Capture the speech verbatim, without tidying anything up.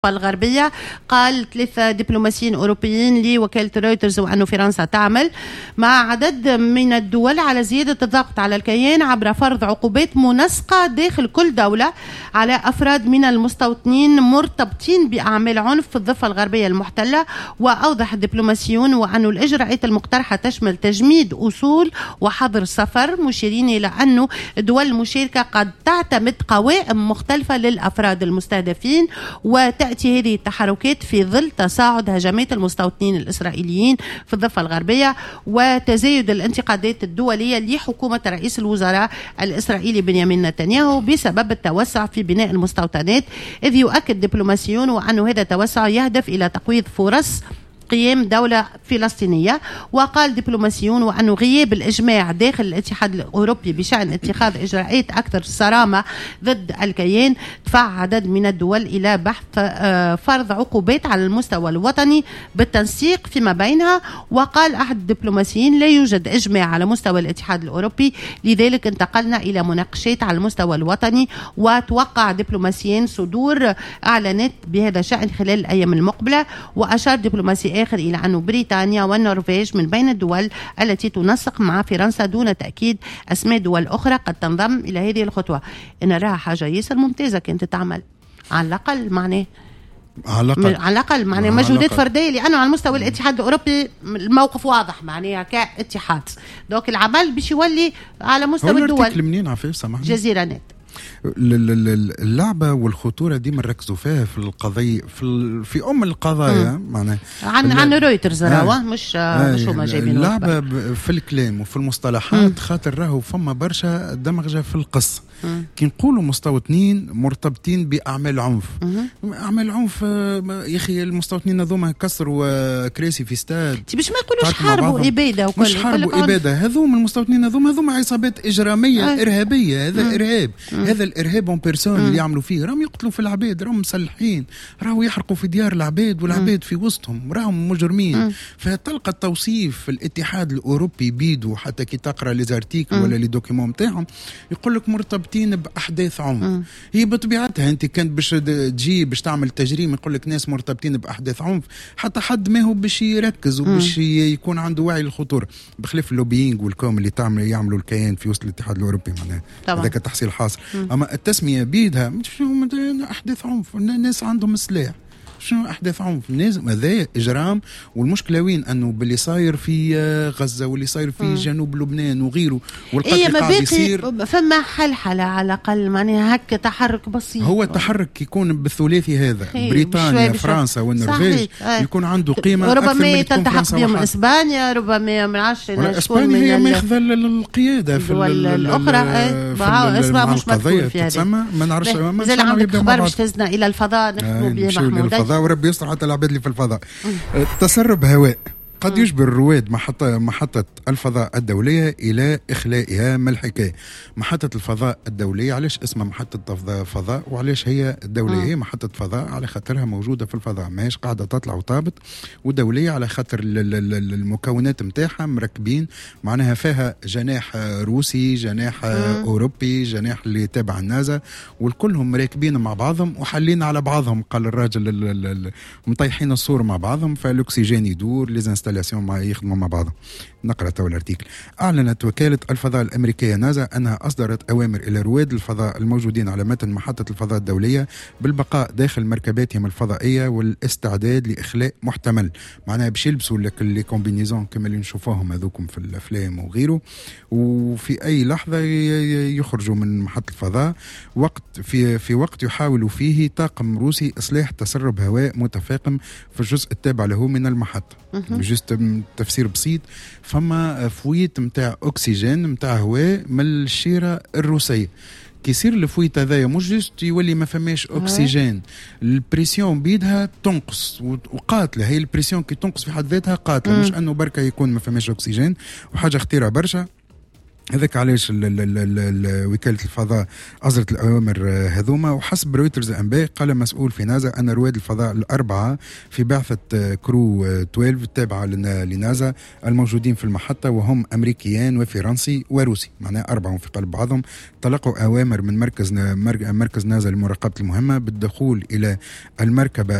الغربية. قال ثلاثة دبلوماسيين أوروبيين لوكالة رويترز وأن فرنسا تعمل مع عدد من الدول على زيادة الضغط على الكيان عبر فرض عقوبات منسقة داخل كل دولة على أفراد من المستوطنين مرتبطين بأعمال عنف في الضفة الغربية المحتلة. وأوضح الدبلوماسيون وأن الإجراءات المقترحة تشمل تجميد أصول وحظر السفر، مشيرين إلى أن الدول المشاركة قد تعتمد قوائم مختلفة للأفراد المستهدفين، وتأتي تأتي هذه التحركات في ظل تصاعد هجمات المستوطنين الإسرائيليين في الضفة الغربية وتزايد الانتقادات الدولية لحكومة رئيس الوزراء الإسرائيلي بنيامين نتنياهو بسبب التوسع في بناء المستوطنات. إذ يؤكد دبلوماسيون وأن هذا التوسع يهدف إلى تقويض فرص قيام دولة فلسطينية. وقال دبلوماسيون وأن غياب الإجماع داخل الاتحاد الأوروبي بشأن اتخاذ إجراءات أكثر صرامة ضد الكيان دفع عدد من الدول إلى بحث فرض عقوبات على المستوى الوطني بالتنسيق فيما بينها. وقال أحد الدبلوماسيين لا يوجد إجماع على مستوى الاتحاد الأوروبي، لذلك انتقلنا إلى مناقشات على المستوى الوطني. وتوقع دبلوماسيين صدور إعلانات بهذا الشأن خلال الأيام المقبلة. وأشار دبلوماسي آخر إلى أن بريطانيا والنرويج من بين الدول التي تنسق مع فرنسا دون تأكيد أسماء دول أخرى قد تنضم إلى هذه الخطوة. إن راها حاجة ياسر ممتازة كانت تتعمل على الأقل معناه على الأقل على الأقل معناه مجهودات فردية، لأنه على مستوى الاتحاد الأوروبي الموقف واضح معناها كاتحاد. دوك العمل باش يولي على مستوى الدول. منين عفيف سامحني جزيرة نت اللعبة والخطورة دي نركزوا فيها في القضية في, في أم القضايا معناها عن عن رويترز راهو مش مش هما جايبين اللعبة في الكلام وفي المصطلحات. خاطر راهو فما برشا دمغجة في القصة. كي نقولوا مستوطنين مرتبطين بأعمال عنف، أعمال عنف يا أخي المستوطنين هذوما كسروا كراسي في استاد باش ما يقولوش حاربوا إبادة وكل مش حاربوا إبادة. هذوما المستوطنين هذوما هذوما عصابات إجرامية آه. إرهابية. هذا مم. إرهاب مم. هذا الإرهاب اون بيرسون اللي يعملوا فيه. راهم يقتلوا في العباد، راهم مسلحين، راهم يحرقوا في ديار العباد والعباد في وسطهم، راهم مجرمين. فتلقى التوصيف في الاتحاد الأوروبي بيدو حتى كي تقرأ ليزارتيكل ولا لي دوكيمون متاعهم يقول لك مرتبطين بأحداث عنف. هي بطبيعتها أنت كانت باش تجي باش تعمل تجريم يقول لك ناس مرتبطين بأحداث عنف، حتى حد ما هو باش يركز وباش يكون عنده وعي للخطورة، بخلاف اللوبينج والكوم اللي تعمل يعملوا الكيان في وسط الاتحاد الأوروبي معناها هذاك التحصيل حاصل. أما التسمية بيدها مش أحداث عنف، الناس عندهم سلاح. شنو أحداث عنف؟ الناس هذا إجرام. والمشكلة وين؟ أنه باللي صاير في غزة واللي صاير في م. جنوب لبنان وغيره والقتل إيه قاعد يصير. فما حلحلة على الأقل معناها هكا تحرك بسيط. هو التحرك يكون بالثلاثي هذا بريطانيا فرنسا والنرويج يكون عنده قيمة أكثر من ربما تلتحق بهم إسبانيا، ربما من عشرة إسبانيا هي ماخذة القيادة في الأخرى. اسمها مش مذكور في هذه ما نعرفش. زي عندك خبر باش تهزنا إلى الفضاء نحكموا بيه محمود وربي يستر حتى العباد اللي في الفضاء. تسرب هواء قد يجبر رواد محطة محطة الفضاء الدولية إلى إخلائها. ما الحكاية؟ محطة الفضاء الدولية علاش اسمها محطة فضاء وعلاش هي دولية؟ هي محطة فضاء على خاطرها موجودة في الفضاء، ماهيش قاعدة تطلع وطابت. ودولية على خاطر المكونات متاعها مركبين معناها فيها جناح روسي، جناح مم. أوروبي، جناح اللي تابع النازا، والكلهم راكبين مع بعضهم وحلين على بعضهم. قال الراجل مطيحين الصور مع بعضهم، فالأكسجين يدور لزنستال مع يخدموا مع بعضهم. نقرأ تو الارتيكل. أعلنت وكالة الفضاء الأمريكية ناسا أنها أصدرت أوامر إلى رواد الفضاء الموجودين على متن محطة الفضاء الدولية بالبقاء داخل مركباتهم الفضائية والاستعداد لإخلاء محتمل. معناها باش يلبسوا لك اللي كومبينيزون كما اللي نشوفوهم هذوكم في الأفلام وغيره، وفي أي لحظة يخرجوا من محطة الفضاء وقت في في وقت يحاول فيه طاقم روسي إصلاح تسرب هواء متفاقم في الجزء التابع له من المحطة. جست تفسير بسيط، فما فويت متاع أكسجين متاع هواء من الشيرة الروسية. كيصير الفويت هذايا مش جست يولي ما فماش أكسجين، البريسيون بيدها تنقص وقاتلة. هي البريسيون كي تنقص في حد ذاتها قاتلة، مش أنه بركة يكون ما فماش أكسجين. وحاجة خطيرة برشا هذاك علاش وكالة الفضاء أصدرت الأوامر هذوما. وحسب رويترز أنباء قال مسؤول في نازا أن رواد الفضاء الأربعة في بعثة كرو اثنا عشر التابعة لنازا الموجودين في المحطة وهم أمريكيان وفرنسي وروسي، معناه أربعة في قلب بعضهم، تلقوا أوامر من مركز مركز نازا لمراقبة المهمة بالدخول إلى المركبة